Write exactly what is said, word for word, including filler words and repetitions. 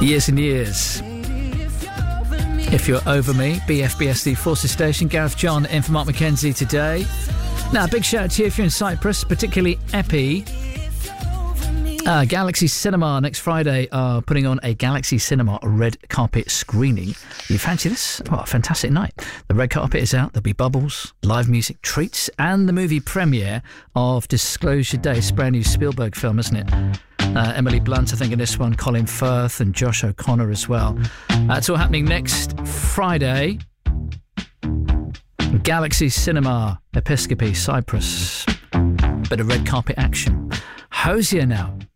Years and years. If You're Over Me, B F B S D Forces Station. Gareth John in for Mark McKenzie today. Now, a big shout out to you if you're in Cyprus, particularly Epi. Uh, Galaxy Cinema next Friday are putting on a Galaxy Cinema red carpet screening. You fancy this? What a fantastic night. The red carpet is out. There'll be bubbles, live music, treats, and the movie premiere of Disclosure Day. It's a brand new Spielberg film, isn't it? Uh, Emily Blunt, I think, in this one. Colin Firth and Josh O'Connor as well. Uh, it's all happening next Friday. Galaxy Cinema, Episcopi, Cyprus. Bit of red carpet action. Hosier now.